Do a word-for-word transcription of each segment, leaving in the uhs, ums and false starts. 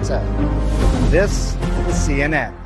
Atlanta. This is C N N.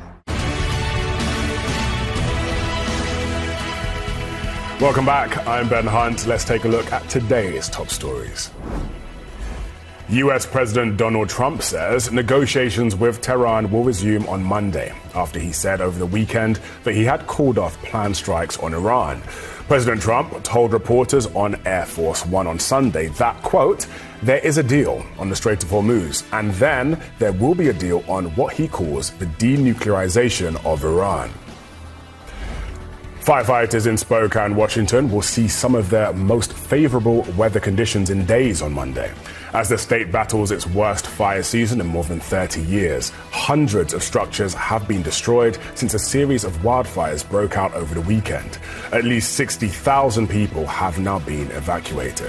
Welcome back. I'm Ben Hunt. Let's take a look at today's top stories. U S President Donald Trump says negotiations with Tehran will resume on Monday after he said over the weekend that he had called off planned strikes on Iran. President Trump told reporters on Air Force One on Sunday that, quote, there is a deal on the Strait of Hormuz, and then there will be a deal on what he calls the denuclearization of Iran. Firefighters in Spokane, Washington will see some of their most favorable weather conditions in days on Monday. As the state battles its worst fire season in more than thirty years, hundreds of structures have been destroyed since a series of wildfires broke out over the weekend. At least sixty thousand people have now been evacuated.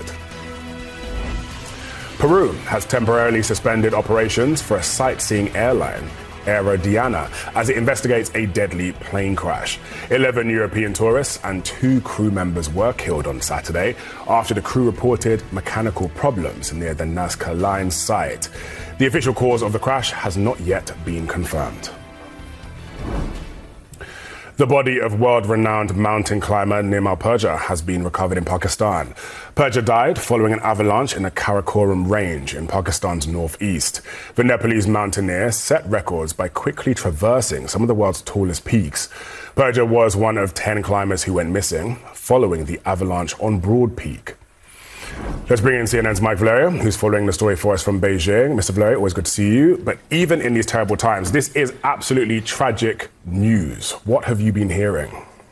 Peru has temporarily suspended operations for a sightseeing airline, Aerodiana, as it investigates a deadly plane crash. Eleven European tourists and two crew members were killed on Saturday after the crew reported mechanical problems near the Nazca Line site. The official cause of the crash has not yet been confirmed. The body of world-renowned mountain climber Nimal Purja has been recovered in Pakistan. Purja died following an avalanche in the Karakoram range in Pakistan's northeast. The Nepalese mountaineer set records by quickly traversing some of the world's tallest peaks. Purja was one of ten climbers who went missing following the avalanche on Broad Peak. Let's bring in C N N's Mike Valerio, who's following the story for us from Beijing. Mister Valerio, always good to see you. But even in these terrible times, this is absolutely tragic news. What have you been hearing?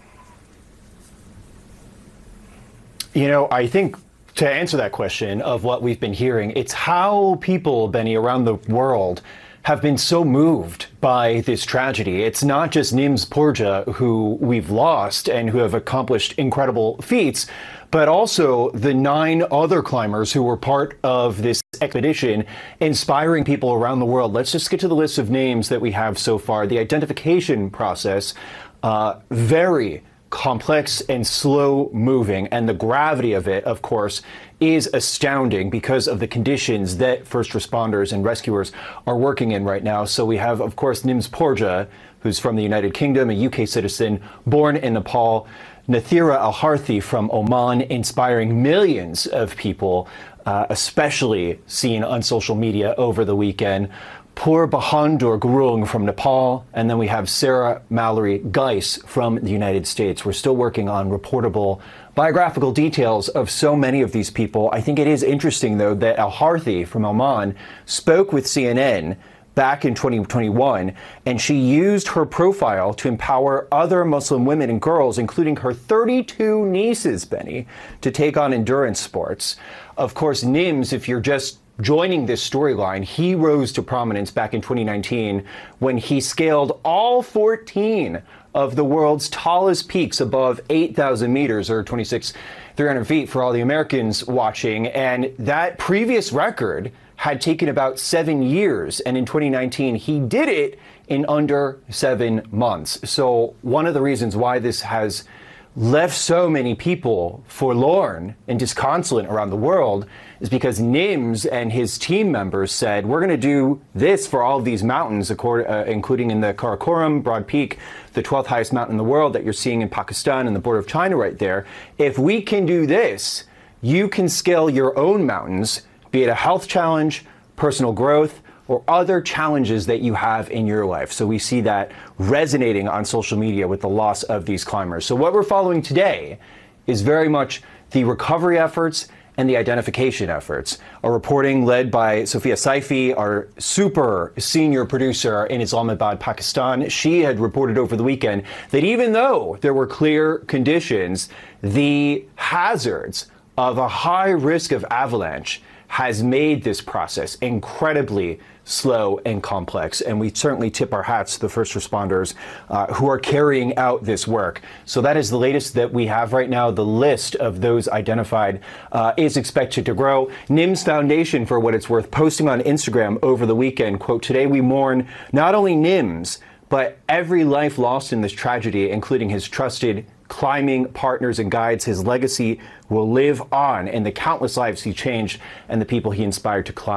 You know, I think to answer that question of what we've been hearing, it's how people, Benny, around the world have been so moved by this tragedy. It's not just Nims Purja who we've lost and who have accomplished incredible feats, but also the nine other climbers who were part of this expedition, inspiring people around the world. Let's just get to the list of names that we have so far. The identification process, uh, very complex and slow moving, and the gravity of it, of course, is astounding because of the conditions that first responders and rescuers are working in right now. So we have, of course, Nims Purja, who's from the United Kingdom, a U K citizen, born in Nepal. Nathira Al-Harthi from Oman, inspiring millions of people, uh, especially seen on social media over the weekend. Pur Bahadur Gurung from Nepal, and then we have Sarah Mallory Geis from the United States. We're still working on reportable biographical details of so many of these people. I think it is interesting, though, that Al-Harthi from Oman spoke with C N N back in twenty twenty-one, and she used her profile to empower other Muslim women and girls, including her thirty-two nieces, Benny, to take on endurance sports. Of course, Nims, if you're just joining this storyline, he rose to prominence back in twenty nineteen when he scaled all fourteen of the world's tallest peaks above eight thousand meters, or twenty-six thousand three hundred feet for all the Americans watching. And that previous record had taken about seven years. And in twenty nineteen, he did it in under seven months. So one of the reasons why this has left so many people forlorn and disconsolate around the world is because Nims and his team members said, we're going to do this for all of these mountains, uh, including in the Karakoram, Broad Peak, the twelfth highest mountain in the world that you're seeing in Pakistan and the border of China right there. If we can do this, you can scale your own mountains, be it a health challenge, personal growth, or other challenges that you have in your life. So we see that resonating on social media with the loss of these climbers. So what we're following today is very much the recovery efforts and the identification efforts. A reporting led by Sophia Saifi, our super senior producer in Islamabad, Pakistan. She had reported over the weekend that even though there were clear conditions, the hazards of a high risk of avalanche has made this process incredibly slow and complex. And we certainly tip our hats to the first responders uh, who are carrying out this work. So that is the latest that we have right now. The list of those identified uh, is expected to grow. Nims Foundation, for what it's worth, posting on Instagram over the weekend, quote, today we mourn not only Nims, but every life lost in this tragedy, including his trusted climbing partners and guides. His legacy will live on in the countless lives he changed and the people he inspired to climb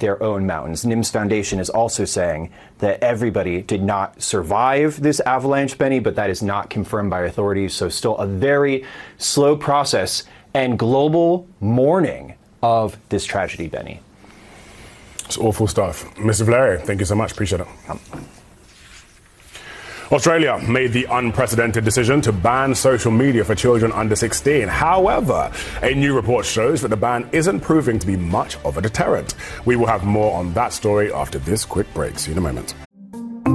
their own mountains. N I M S Foundation is also saying that everybody did not survive this avalanche, Benny, but that is not confirmed by authorities. So still a very slow process and global mourning of this tragedy, Benny. It's awful stuff. Mister Valerio, thank you so much. Appreciate it. Um. Australia made the unprecedented decision to ban social media for children under sixteen. However, a new report shows that the ban isn't proving to be much of a deterrent. We will have more on that story after this quick break. See you in a moment.